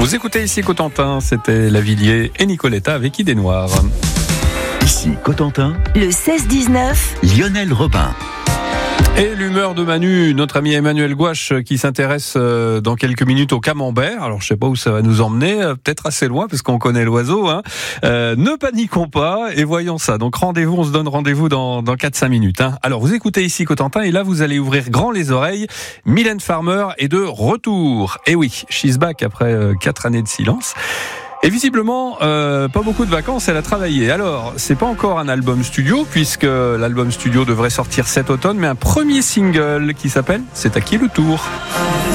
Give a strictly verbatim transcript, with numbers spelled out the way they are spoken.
Vous écoutez ici Cotentin, c'était Lavilliers et Nicoletta avec Idée Noire. Ici Cotentin, le seize dix-neuf, Lionel Robin. Et l'humeur de Manu, notre ami Emmanuel Gouache qui s'intéresse dans quelques minutes au camembert. Alors je sais pas où ça va nous emmener, peut-être assez loin parce qu'on connaît l'oiseau. Hein. Euh, ne paniquons pas et voyons ça. Donc rendez-vous, on se donne rendez-vous dans, dans quatre à cinq minutes. Hein. Alors vous écoutez ici Cotentin et là vous allez ouvrir grand les oreilles. Mylène Farmer est de retour. Et oui, she's back après quatre années de silence. Et visiblement, euh, pas beaucoup de vacances, elle a travaillé. Alors, c'est pas encore un album studio, puisque l'album studio devrait sortir cet automne, mais un premier single qui s'appelle « C'est à qui le tour ?»